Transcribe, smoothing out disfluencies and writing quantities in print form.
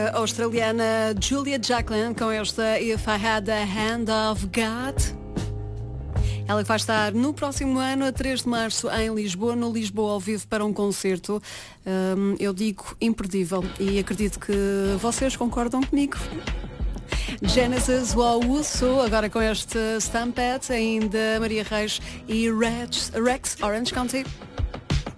australiana Julia Jacklin com esta If I Had the Hand of God. Ela que vai estar no próximo ano, a 3 de março, em Lisboa, no Lisboa ao vivo para um concerto. Eu digo imperdível e acredito que vocês concordam comigo. Genesis Wauso, agora com este Stampede, ainda Maria Reis e Rex Orange County.